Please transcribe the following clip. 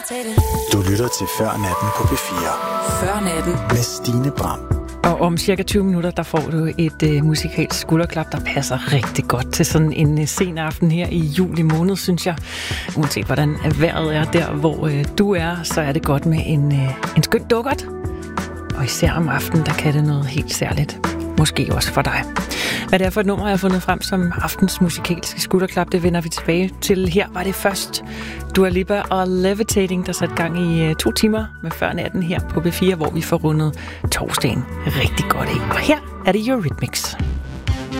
Du lytter til Før Natten på P4. Før Natten med Stine Bram. Og om cirka 20 minutter, der får du et musikalsk skulderklap, der passer rigtig godt til sådan en sen aften her i juli måned, synes jeg. Uanset hvordan vejret er der, hvor du er, så er det godt med en skøn dukkert. Og især om aftenen, der kan det noget helt særligt. Måske også for dig. Hvad det er for et nummer, jeg har fundet frem som aftens musikalske skulderklap, det vender vi tilbage til. Her var det først Dua Lipa og Levitating, der satte gang i 2 timer med Før Natten her på B4, hvor vi får rundet torsdagen rigtig godt af. Og her er det Eurythmics.